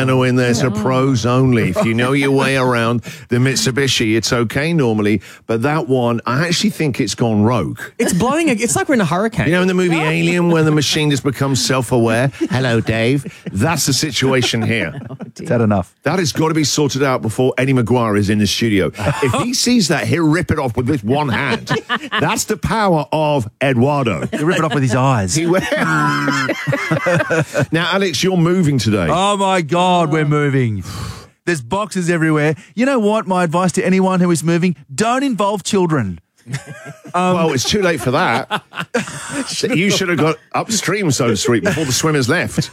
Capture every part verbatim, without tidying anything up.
piano in there, so pros only. If you know your way around the Mitsubishi, it's okay normally, but that one, I actually think it's gone rogue. It's blowing, a, it's like we're in a hurricane. You know in the movie Alien when the machine just becomes self-aware? Hello, Dave. That's the situation here. Oh, is that enough? That has got to be sorted out before Eddie Maguire is in the studio. If he sees that, he'll rip it off with this one hand. That's the power of Eduardo. He'll rip it off with his eyes. He will. Now, Alex, you're moving today. Oh, my God, we're moving. There's boxes everywhere. You know what? My advice to anyone who is moving, don't involve children. Um, well, it's too late for that. You should have got upstream, so to speak, before the swimmers left.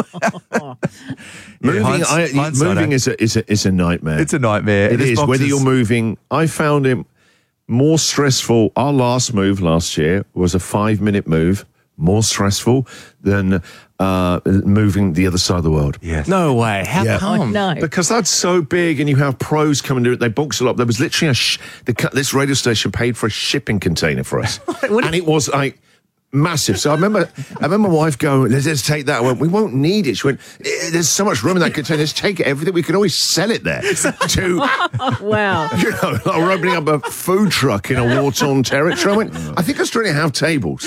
moving Hinds- I, hindsight, moving eh? is a, is, a, is a nightmare. It's a nightmare. It There's is. boxes. Whether you're moving, I found it more stressful. Our last move last year was a five-minute move, more stressful than uh, moving the other side of the world. Yes. No way. How Yeah. come? Oh, no. Because that's so big, and you have pros come and do it. They box it up. There was literally a sh- the, cu- this radio station paid for a shipping container for us, and it was like massive. So I remember, I remember my wife going, "Let's just take that." I went, "We won't need it." She went, "Eh, "There's so much room in that container. Let's take it. Everything. We can always sell it there." To Wow. you know, like we're opening up a food truck in a war-torn territory. I went, "I think Australia have tables."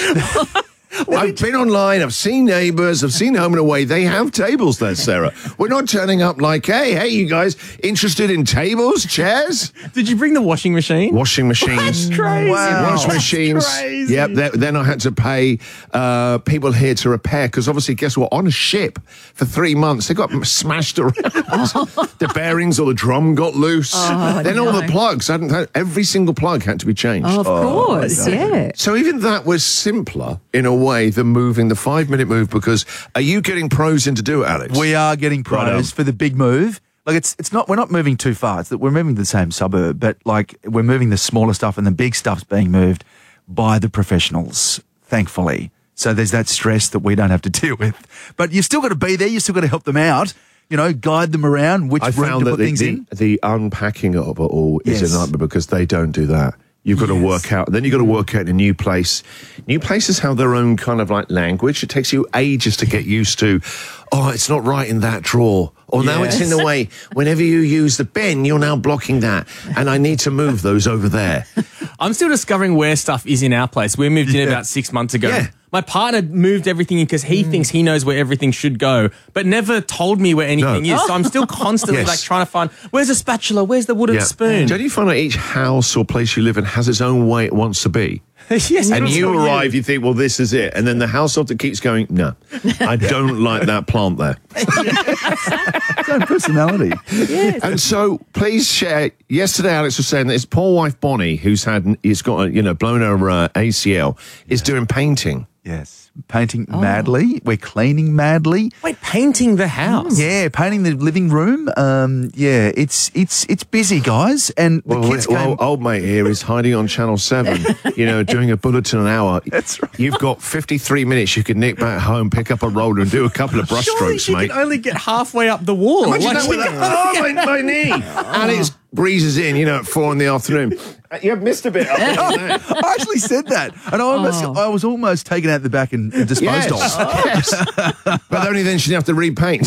I've been online, I've seen Neighbours, I've seen Home and Away. They have tables there, Sarah. We're not turning up like, hey, hey, you guys interested in tables, chairs? Did you bring the washing machine? Washing machines. That's crazy. Wow. Washing machines. crazy. Yep. Then, then I had to pay uh, people here to repair because obviously, guess what? On a ship for three months, they got smashed around. The bearings or the drum got loose. Oh, then all no. the plugs, hadn't had, every single plug had to be changed. Oh, of course, yeah. So even that was simpler in a way than moving the five-minute move because are you getting pros in to do it, Alex? We are getting Right on. pros for the big move. Like it's it's not we're not moving too far. It's that we're moving to the same suburb, but like we're moving the smaller stuff and the big stuff's being moved by the professionals, thankfully. So there's that stress that we don't have to deal with. But you've still got to be there. You've still got to help them out. You know, guide them around which I room found to that put the, things the, in. the unpacking of it all is Yes. a nightmare because they don't do that. You've got to Yes. work out. Then you've got to work out in a new place. New places have their own kind of like language. It takes you ages to get used to. Oh, it's not right in that drawer. Or now it's in the way. Whenever you use the pen, you're now blocking that. And I need to move those over there. I'm still discovering where stuff is in our place. We moved in Yeah. about six months ago. Yeah. My partner moved everything in because he thinks he knows where everything should go, but never told me where anything No. is. So I'm still constantly Yes. like trying to find, where's the spatula? Where's the wooden spoon? Don't you find that each house or place you live in has its own way it wants to be? Yes, And that's you what arrive, you think, well, this is it. And then the household that keeps going, no, I don't like that plant there. Its own personality. And so, please share. Yesterday, Alex was saying that his poor wife Bonnie, who's had, he's got, a, you know, blown her uh, A C L, is doing painting. Yes. Painting madly. We're cleaning madly. Wait, painting the house? Yeah, painting the living room. Um, yeah, it's it's it's busy, guys. And the Well, kids well, came. old mate here is hiding on Channel seven, you know, doing a bulletin an hour. That's right. You've got fifty-three minutes. You could nick back home, pick up a roller, and do a couple of Surely brushstrokes, she mate. can only get halfway up the wall. Imagine Like, that she with can- that. Oh, my, my knee. Alex breezes in, you know, at four in the afternoon. Uh, You missed a bit. Up there. I actually said that, and I almost, I was almost taken out the back and, and disposed Yes, of. yes. But only then she'd have to repaint.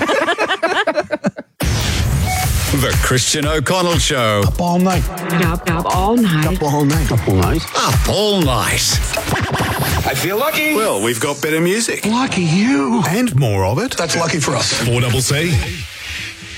The Christian O'Connell Show. Up all night. Up, up all night. Up all night. Up all night. Up all night. I feel lucky. Well, we've got better music. Lucky you. And more of it. That's lucky for us. four double C.